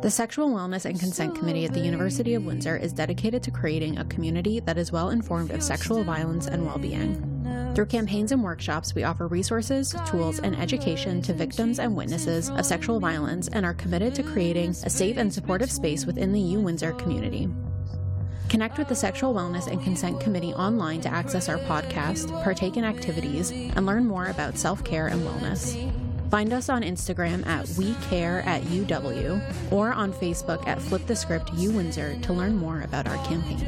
The Sexual Wellness and Consent Committee at the University of Windsor is dedicated to creating a community that is well informed of sexual violence and well-being. Through campaigns and workshops, we offer resources, tools, and education to victims and witnesses of sexual violence and are committed to creating a safe and supportive space within the U-Windsor community. Connect with the Sexual Wellness and Consent Committee online to access our podcast, partake in activities, and learn more about self-care and wellness. Find us on Instagram at WeCareAtUW or on Facebook at Flip the Script U Windsor to learn more about our campaign.